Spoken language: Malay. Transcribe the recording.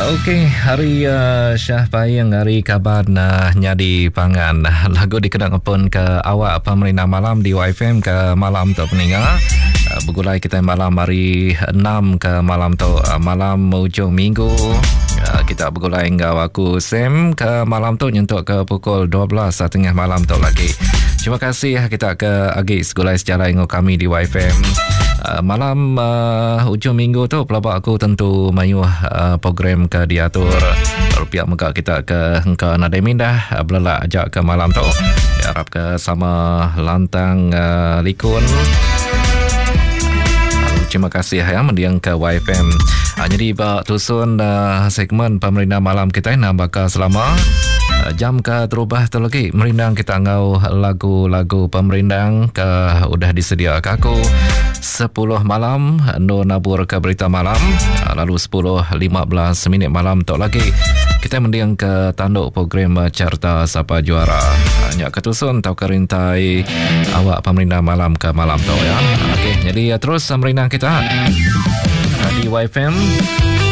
Okey, hari Syah Payeng, hari kabar nyadi pangan. Lagu dikenang pun ke awak pemerintah malam di YFM ke malam tu peninggal. Begulai kita malam hari 6 ke malam tu, malam hujung minggu. Kita begulai hingga aku Sam ke malam tu nyentuk ke pukul 12.30 malam tu lagi. Terima kasih kita ke Agis segulai sejarah ingo kami di YFM. Malam hujung minggu tu pelabak aku tentu mayuh program ke diatur rupiah muka kita ke hengka nadai mindah belak ajak ke malam tu harap ke sama lantang likun. Terima kasih ya mendiang ke YFM. Jadi bak tusun segmen pemerintah malam kita nak bakal selama jam ke terubah tu lagi merindang kita ngau lagu-lagu pemerintah ke udah disedia ke aku 10 malam no nabur ke berita malam lalu 10.15 minit malam tu lagi kita mendiang ke tanduk program Carta Sapa Juara hanya ketusun tau kerintai awak pemerintah malam ke malam tu ya. Okey, jadi terus merindang kita di YFM